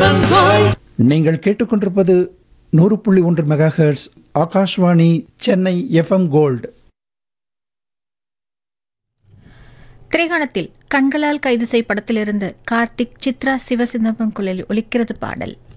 நீங்கள் கேட்டுக்கொண்டிருப்பது 100.1 megahertz Akashvani Chennai FM gold. திரைகாணத்தில் கண்களால் கைது செய் படத்திலிருந்து கார்த்திக் சித்ரா சிவசிதம்பரம் குரலில் ஒலிக்கிறது பாடல்.